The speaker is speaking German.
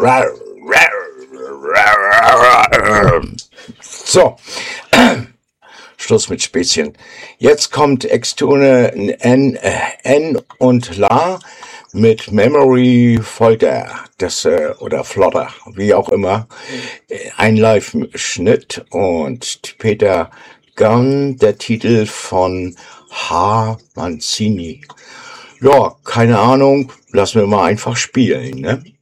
So, Schluss mit Späßchen. Jetzt kommt Extone N und La mit Memory Folter, oder Flotter, wie auch immer. Ein Live-Schnitt und Peter Gunn, der Titel von H. Mancini. Ja, keine Ahnung, lassen wir mal einfach spielen, ne?